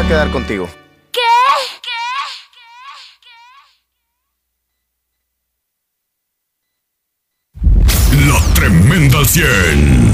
a quedar contigo. ¿Qué? La Tremenda al 100.